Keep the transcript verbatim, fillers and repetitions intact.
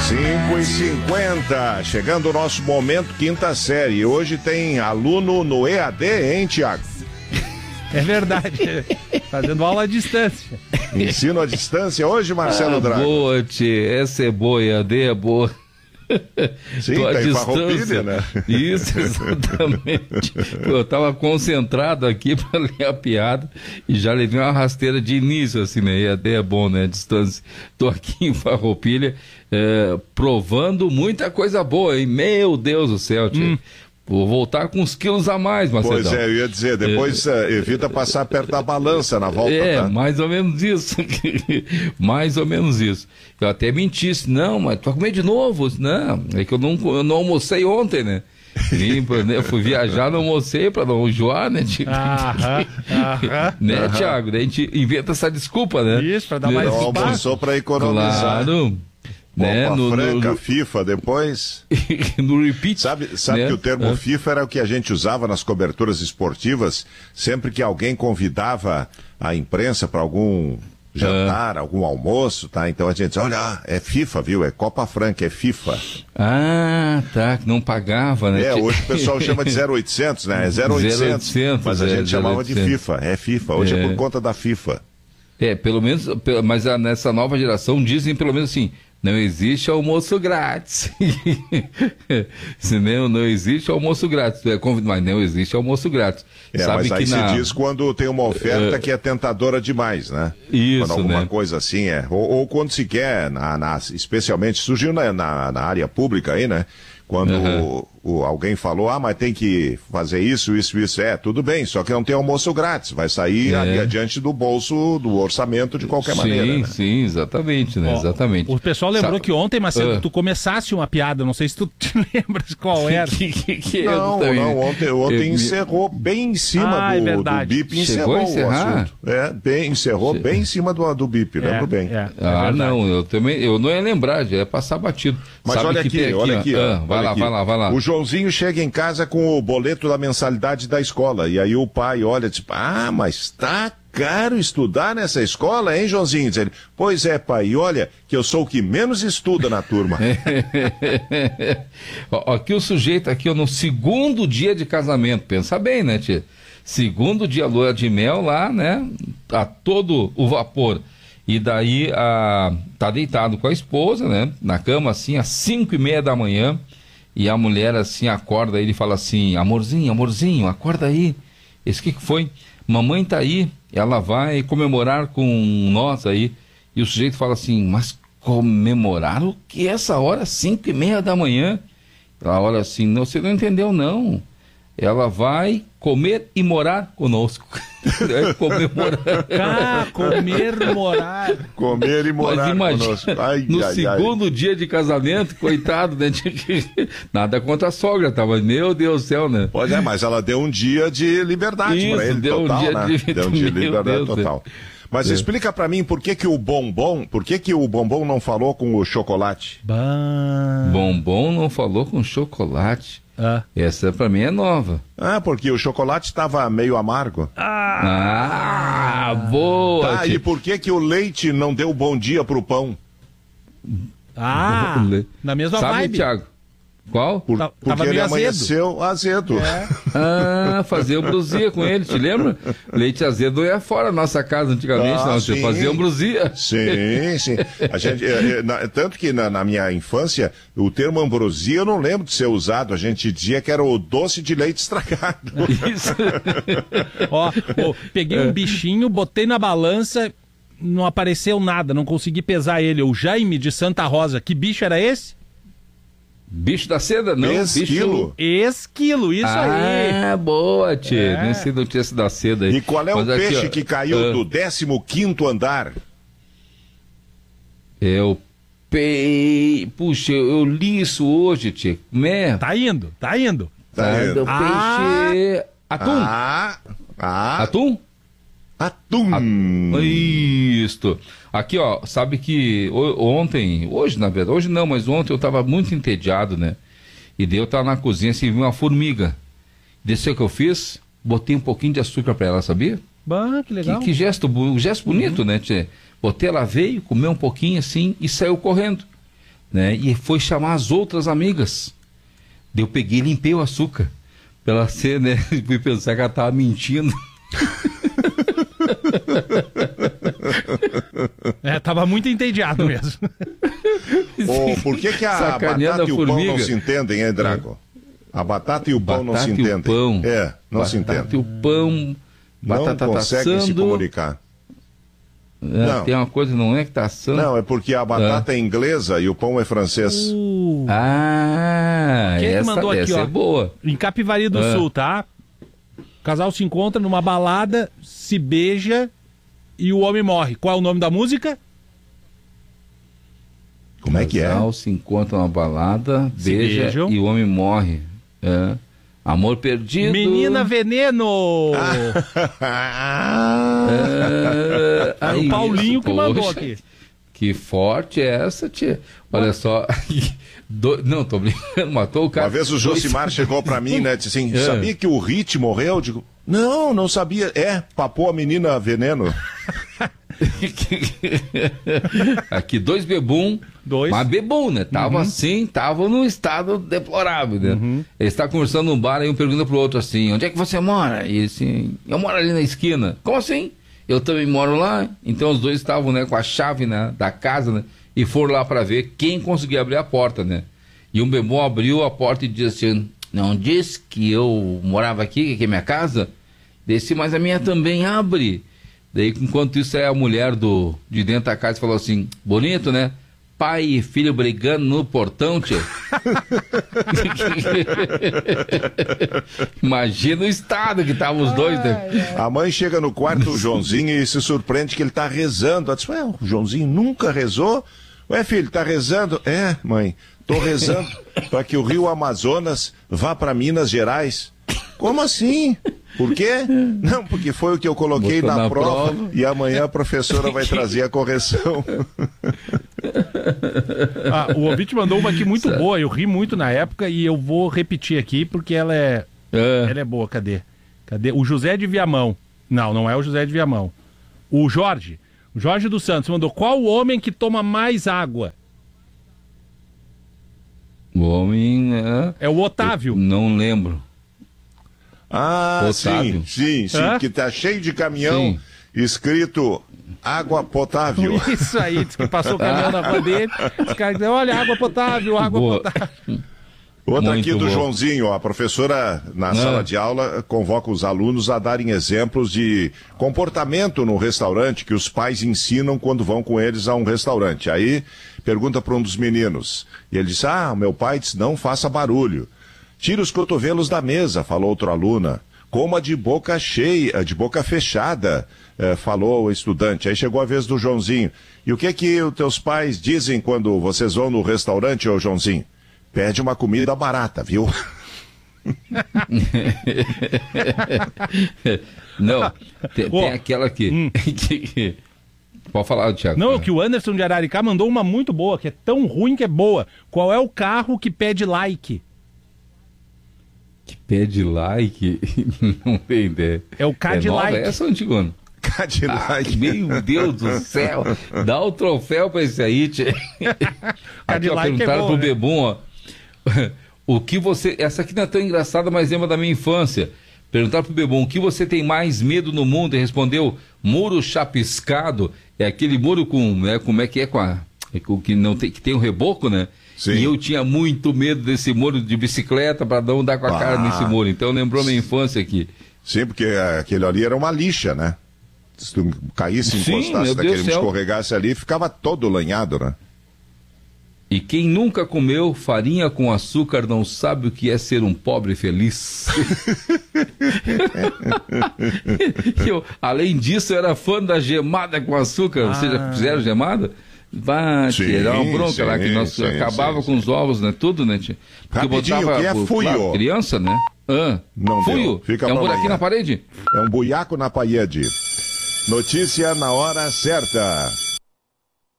cinco e cinquenta, chegando o nosso momento quinta série. Hoje tem aluno no E A D, hein, Tiago? É verdade, fazendo aula à distância. Ensino à distância hoje, Marcelo ah, Drago? Boa, tia, essa é boa, E A D é boa. Sim, tá em Farroupilha, né? Isso, exatamente. Pô, eu tava concentrado aqui para ler a piada e já levei uma rasteira de início, assim, né? E até é bom, né? A distância. Tô aqui em Farroupilha, é, provando muita coisa boa, hein? Meu Deus do céu, tia. Hum. Vou voltar com uns quilos a mais, Marcelo. Pois é, eu ia dizer, depois é, evita passar perto da balança na volta, É, tá? mais ou menos isso. Mais ou menos isso. Eu até menti, não, mas tu vai comer de novo? Não, é que eu não, eu não almocei ontem, né? Limpa, né? Eu fui viajar, não almocei pra não enjoar, né? Tipo, aham, aham. Né, aham. Thiago? Daí a gente inventa essa desculpa, né? Isso, pra dar mais Não espaço. almoçou pra economizar. Claro. Né? Copa No, Franca, no, FIFA, depois... no repeat. Sabe, sabe né? que o termo é. FIFA era o que a gente usava nas coberturas esportivas, sempre que alguém convidava a imprensa para algum jantar, é. algum almoço, tá? Então a gente diz, olha, é FIFA, viu? É Copa Franca, é FIFA. Ah, tá, que não pagava, né? É, hoje o pessoal chama de zero oitocentos, né? É zero oitocentos, mas a gente é, chamava de FIFA, é FIFA, hoje é. é por conta da FIFA. É, pelo menos, mas nessa nova geração dizem pelo menos assim, não existe almoço grátis. Se não, não existe almoço grátis. Mas não existe almoço grátis. É, Sabe mas aí que se na... diz quando tem uma oferta é... que é tentadora demais, né? Isso, quando alguma né? coisa assim é. Ou, ou quando se quer, na, na, especialmente, surgiu na, na, na área pública aí, né? Quando uhum. o, o, alguém falou, ah, mas tem que fazer isso, isso, isso. É, tudo bem, só que não tem almoço grátis. Vai sair é. ali adiante do bolso, do orçamento de qualquer sim, maneira. Sim, né? sim, exatamente, né? Ó, exatamente. O pessoal lembrou Sabe... que ontem, Marcelo, uh. tu começasse uma piada, não sei se tu te lembras qual era. que, que, que não, eu não, ontem, ontem eu... encerrou bem em cima ah, do, é do B I P, Chegou encerrou a encerrar? o assunto. É, bem, encerrou che... bem em cima do, do B I P, é, lembro bem. É, é ah, verdade. não, eu também, eu não ia lembrar, já ia passar batido. Mas Sabe olha que aqui, aqui, olha aqui. ah, ó, vai olha lá, aqui. vai lá, vai lá. O Joãozinho chega em casa com o boleto da mensalidade da escola. E aí o pai olha e diz, ah, mas tá caro estudar nessa escola, hein, Joãozinho? Diz ele, pois é, pai, e olha que eu sou o que menos estuda na turma. Aqui o sujeito, aqui no segundo dia de casamento, pensa bem, né, tia? Segundo dia lua de mel lá, né, a todo o vapor. E daí a, tá deitado com a esposa, né, na cama assim, às cinco e meia da manhã. E a mulher assim acorda, ele fala assim, amorzinho, amorzinho, acorda aí. Esse que que foi? Mamãe tá aí, ela vai comemorar com nós aí. E o sujeito fala assim, mas comemorar o que essa hora, cinco e meia da manhã? Ela olha assim, não, você não entendeu não. Ela vai comer e morar conosco. É comemorar. Ah, comer, morar. Comer e morar Mas imagina, conosco. Ai, no ai, segundo ai. dia de casamento, coitado, né? Nada contra a sogra, tava, meu Deus do céu, né? Pois é, mas ela deu um dia de liberdade para ele, deu total, um dia né? de... Deu um dia de Meu liberdade Deus, total. Mas é. explica para mim por que que o bombom, por que que o bombom não falou com o chocolate? Bah. Bombom não falou com chocolate. Ah. Essa pra mim é nova. Ah, porque o chocolate estava meio amargo. Ah, ah boa. Tá, e por que que o leite não deu bom dia pro pão? Ah, na mesma Sabe, vibe. Thiago? Qual? Por, Tava porque ele meio amanheceu azedo. É. Ah, fazer ambrosia com ele, te lembra? Leite azedo ia fora da nossa casa antigamente, Ah, não, você sim. fazia ambrosia. Sim, sim. A gente, é, é, na, tanto que na, na minha infância, o termo ambrosia eu não lembro de ser usado. A gente dizia que era o doce de leite estragado. Isso. Ó, ó, peguei um bichinho, botei na balança, não apareceu nada, não consegui pesar ele. O Jaime de Santa Rosa, que bicho era esse? Bicho da seda? Não, Esquilo. bicho... Esquilo, isso ah, aí. Ah, boa, tchê. É. Nem sei do que esse da seda aí. E qual é Mas o aqui, peixe ó, que caiu uh, do décimo quinto andar? É o peixe... Puxa, eu, eu li isso hoje, tchê. Né? Tá indo, tá indo. Tá Ah, indo. do peixe... Atum? Ah, ah, Atum? atum. Isto. Aqui, ó, sabe que o- ontem, hoje na verdade, hoje não, mas ontem eu tava muito entediado, né? E daí eu tava na cozinha assim, vi uma formiga. Desceu o que eu fiz? Botei um pouquinho de açúcar pra ela, sabia? Bah, que Que, legal. que gesto, bu- gesto bonito, né, tchê? Botei, ela veio, comeu um pouquinho assim e saiu correndo. né? E foi chamar as outras amigas. Daí eu peguei e limpei o açúcar. Pra ela ser, né? Fui pensar que ela tava mentindo. É, tava muito entediado mesmo. Ô, por que, que a Sacaneando batata a e o pão formiga. não se entendem, hein, Drago? A batata e o pão não Batata se e o entendem. pão. É, não se Batata entendem. e o pão. Não Batata conseguem tá se assando. comunicar. É, Não. tem uma coisa, não é que tá assando? Não, é porque a batata é inglesa e o pão é francês. Uh, Ah, Quem é que essa, mandou aqui, essa ó? é boa. em Capivari do É. Sul, tá? O casal se encontra numa balada, se beija e o homem morre. Qual é o nome da música? Como é que é? Casal se encontra numa balada, Se beija beijam. e o homem morre. É. Amor perdido. Menina Veneno! É, É o aí, Paulinho que mandou poxa, aqui. Que forte é essa, tia? Olha só. Do- Não, tô brincando, matou o cara. Uma vez o Josimar chegou pra mim, né? Disse assim: É. sabia que o Rit morreu? Eu digo: não, não sabia. É, papou a menina veneno. Aqui, dois bebum. Dois. Mas bebum, né? Tava Uhum. assim, tava num estado deplorável, né? Eles estavam conversando num bar, aí um pergunta pro outro assim: onde é que você mora? E ele assim: eu moro ali na esquina. Como assim? Eu também moro lá. Então os dois estavam, né, com a chave, né, da casa, né? E foram lá pra ver quem conseguia abrir a porta, né? E um bebum abriu a porta e disse assim: não disse que eu morava aqui, que aqui é minha casa? Disse, mas a minha também abre. Daí, enquanto isso, aí a mulher do, de dentro da casa falou assim: bonito, né? Pai e filho brigando no portão, tia. Imagina o estado que estavam os dois, né? A mãe chega no quarto do Joãozinho e se surpreende que ele tá rezando. Ela diz: ué, o Joãozinho nunca rezou? Ué, filho, tá rezando? É, mãe, tô rezando para que o rio Amazonas vá para Minas Gerais. Como assim? Por quê? Não, porque foi o que eu coloquei Botou na, na prova, prova. e amanhã a professora vai trazer a correção. Ah, o ouvinte mandou uma aqui muito boa, eu ri muito na época e eu vou repetir aqui porque ela é, É. ela é boa. Cadê? Cadê? O José de Viamão. Não, não é o José de Viamão. O Jorge. O Jorge dos Santos mandou: qual o homem que toma mais água? O homem, é... É o Otávio. não lembro. Ah, Otávio. sim, sim, sim, Hã? que tá cheio de caminhão Sim. escrito água potável. Isso aí, disse que passou o caminhão na rua dele. Os caras dizem: olha, água potável, água Boa. potável. Outra Muito aqui do bom. Joãozinho, a professora na Ah. sala de aula convoca os alunos a darem exemplos de comportamento no restaurante que os pais ensinam quando vão com eles a um restaurante. Aí pergunta para um dos meninos e ele diz: ah, meu pai disse, não faça barulho. Tira os cotovelos da mesa, falou outra aluna. Coma de boca cheia, de boca fechada, eh, falou o estudante. Aí chegou a vez do Joãozinho. E o que que os teus pais dizem quando vocês vão no restaurante, ô Joãozinho? Pede uma comida barata, viu? Não, tem, Ô, tem aquela aqui. hum. que- Pode falar, Thiago. Não, que o Anderson de Araricá mandou uma muito boa, que é tão ruim que é boa. Qual é o carro que pede like? Que pede like. Não tem ideia. É o Cadillac. É nova essa ou antigona? Cadillac. Meu Deus do céu. Dá o troféu pra esse aí, tia. Aqui, ó, Cadillac é perguntaram bom, pro né? Bebum, ó. O que você... Essa aqui não é tão engraçada, mas lembra da minha infância. Perguntaram pro Bebum, o que você tem mais medo no mundo? E respondeu, muro chapiscado. É aquele muro com... Né, como é que é com a... Com, que, não tem, que tem um reboco, né? Sim. E eu tinha muito medo desse muro de bicicleta para não dar com a Ah. cara nesse muro. Então lembrou minha infância aqui. Sim, porque aquele ali era uma lixa, né? Se tu caísse, Sim, encostasse meu daquele, Deus do céu. escorregasse ali, ficava todo lanhado, né? E quem nunca comeu farinha com açúcar não sabe o que é ser um pobre feliz. Eu, além disso, eu era fã da gemada com açúcar. Ah. Vocês já fizeram gemada? Vai, Sim, tirar uma bronca sim, lá que nós sim, acabava sim, com os ovos, né? Tudo, né, tia? Porque Rapidinho, o que é pô, fuio? claro, criança, né? Ah, Não fuio? deu. Fica é um pra buraquinho amanhã. na parede? É um buiaco na parede. Notícia na hora certa.